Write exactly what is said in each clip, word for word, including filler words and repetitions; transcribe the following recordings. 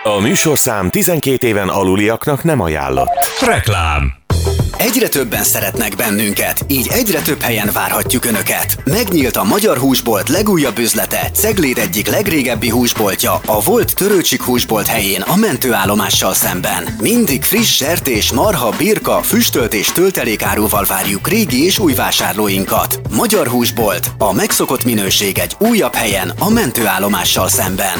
A műsorszám tizenkét éven aluliaknak nem ajánlott. Reklám. Egyre többen szeretnek bennünket, így egyre több helyen várhatjuk Önöket. Megnyílt a Magyar Húsbolt legújabb üzlete, Cegléd egyik legrégebbi húsboltja, a volt Törőcsik húsbolt helyén a mentőállomással szemben. Mindig friss sertés, marha, birka, füstölt és töltelékáruval várjuk régi és új vásárlóinkat. Magyar Húsbolt, a megszokott minőség egy újabb helyen a mentőállomással szemben.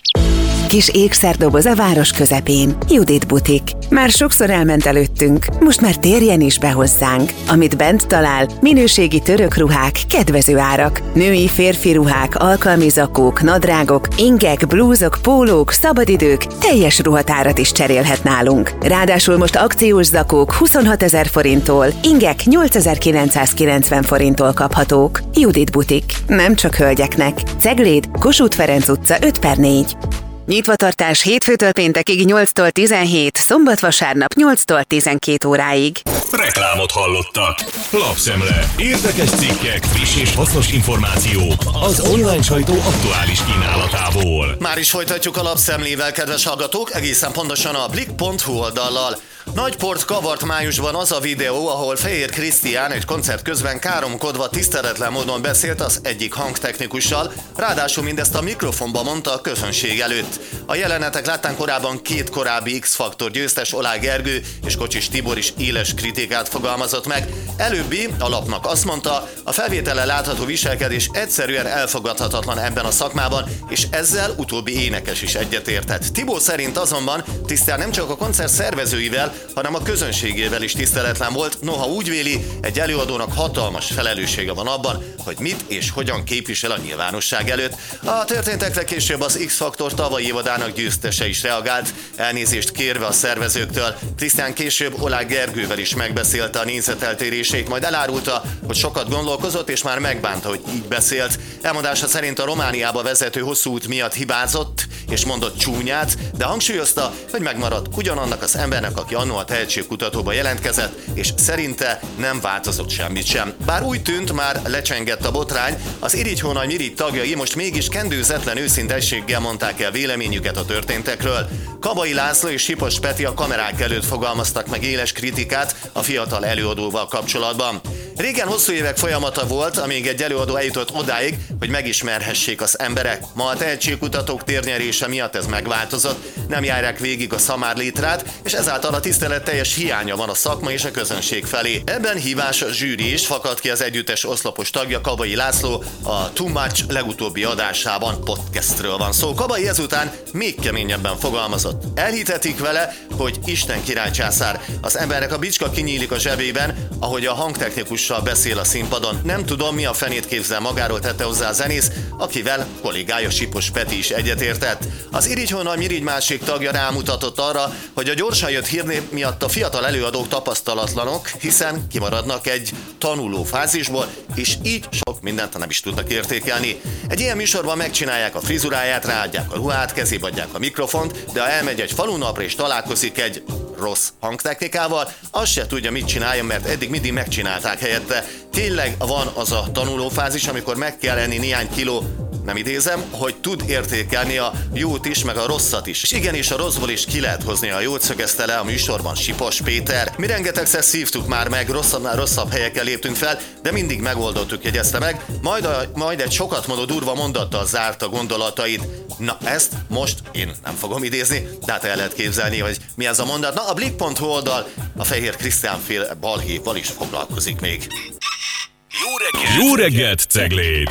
Kis ékszerdoboz a város közepén. Judit butik. Már sokszor elment előttünk, most már térjen is be hozzánk. Amit bent talál, minőségi török ruhák, kedvező árak. Női, férfi ruhák, alkalmi zakók, nadrágok, ingek, blúzok, pólók, szabadidők, teljes ruhatárat is cserélhet nálunk. Ráadásul most akciós zakók huszonhatezer forinttól, ingek nyolcezer-kilencszázkilencven forinttól kaphatók. Judit butik. Nem csak hölgyeknek. Cegléd, Kossuth Ferenc utca öt per négy. Nyitvatartás hétfőtől péntekig nyolctól tizenhét, szombat-vasárnap nyolctól tizenkét óráig. Reklámot hallottak. Lapszemle. Érdekes cikkek, friss és hasznos információk az online sajtó aktuális kínálatából. Már is folytatjuk a lapszemlével, kedves hallgatók, egészen pontosan a blik pont hu oldallal. Nagy port kavart májusban az a videó, ahol Fehér Krisztián egy koncert közben káromkodva tiszteletlen módon beszélt az egyik hangtechnikussal, ráadásul mindezt a mikrofonba mondta a közönség előtt. A jelenetek láttán korábban két korábbi X-faktor győztes, Oláh Gergő és Kocsis Tibor is éles kritikát fogalmazott meg. Előbbi a lapnak azt mondta, a felvételen látható viselkedés egyszerűen elfogadhatatlan ebben a szakmában, és ezzel utóbbi énekes is egyetértett. Tibor szerint azonban Krisztián nem csak a koncert szervezőivel, hanem a közönségével is tiszteletlen volt, noha úgy véli, egy előadónak hatalmas felelőssége van abban, hogy mit és hogyan képvisel a nyilvánosság előtt. A történtekre később az X-faktor tavalyi évadának győztese is reagált, elnézést kérve a szervezőktől. Krisztián később Oláh Gergővel is megbeszélte a nézeteltérését, majd elárulta, hogy sokat gondolkozott és már megbánta, hogy így beszélt. Elmondása szerint a Romániába vezető hosszú út miatt hibázott és mondott csúnyát, de hangsúlyozta, hogy megmaradt ugyanannak az embernek, aki annó a tehetségkutatóba jelentkezett, és szerinte nem változott semmit sem. Bár úgy tűnt, már lecsengett a botrány, az Irigy-Hónai Mirigy tagjai most mégis kendőzetlen őszintességgel mondták el véleményüket a történtekről. Kabai László és Sipos Peti a kamerák előtt fogalmaztak meg éles kritikát a fiatal előadóval kapcsolatban. Régen hosszú évek folyamata volt, amíg egy előadó eljutott odáig, hogy megismerhessék az emberek. Ma a tehetségkutatók térnyerése miatt ez megváltozott, nem járják végig a szamárlétrát, és ezáltal a tiszteletteljes hiánya van a szakma és a közönség felé. Ebben hívás a zsűri is, fakad ki az együttes oszlopos tagja Kabai László a Too Much legutóbbi adásában. Podcastről van szó. Kabai ezután még keményebben fogalmazott. Elhitetik vele, hogy Isten király császár. Az embernek a bicska kinyílik a zsebében, ahogy a hangtechnikussal beszél a színpadon. Nem tudom, mi a fenét képzel magáról, tette hozzá a zenész, akivel kollégája Sipos Peti is egyetértett. Az Irigy-Hónai Mirigy másik tagja rámutatott arra, hogy a gyorsan jött hírnép miatt a fiatal előadók tapasztalatlanok, hiszen kimaradnak egy tanuló fázisból, és így sok mindent nem is tudnak értékelni. Egy ilyen műsorban megcsinálják a frizuráját, ráadják a ruhát, kezébe adják a mikrofont, de ha elmegy egy falunapra és találkozik egy rossz hangtechnikával, azt se tudja, mit csináljon, mert eddig mindig megcsinálták helyette. Tényleg van az a tanulófázis, amikor meg kell enni néhány kiló, nem idézem, hogy tud értékelni a jót is, meg a rosszat is. És igenis a rosszból is ki lehet hozni a jót, szögezte le a műsorban Sipos Péter. Mi rengetegszer szívtuk már meg, rosszabbnál rosszabb helyekkel léptünk fel, de mindig megoldottuk, jegyezte meg. Majd, a, majd egy sokat mondó durva mondattal zárta gondolatait. Na ezt most én nem fogom idézni, de hát el lehet képzelni, hogy mi ez a mondat. Na a blik pont hu oldal a Fehér Krisztián fél balhéval is foglalkozik még. Jó reggelt, Jó reggelt Cegléd!